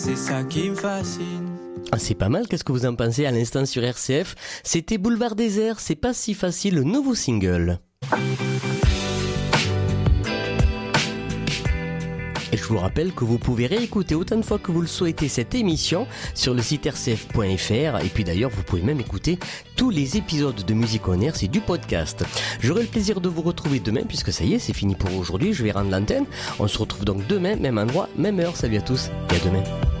C'est ça qui me fascine. Ah, c'est pas mal, qu'est-ce que vous en pensez à l'instant sur RCF? C'était Boulevard Désert, c'est pas si facile, le nouveau single. Et je vous rappelle que vous pouvez réécouter autant de fois que vous le souhaitez cette émission sur le site rcf.fr. Et puis d'ailleurs, vous pouvez même écouter tous les épisodes de Musique On Air, c'est du podcast. J'aurai le plaisir de vous retrouver demain, puisque ça y est, c'est fini pour aujourd'hui, je vais rendre l'antenne. On se retrouve donc demain, même endroit, même heure. Salut à tous et à demain.